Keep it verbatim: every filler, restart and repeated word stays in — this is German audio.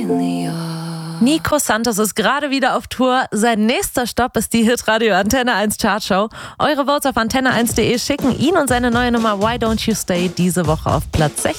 Nico Santos ist gerade wieder auf Tour. Sein nächster Stopp ist die Hitradio Antenne eins Chartshow. Eure Votes auf antenne eins punkt de schicken ihn und seine neue Nummer Why Don't You Stay diese Woche auf Platz sechzehn.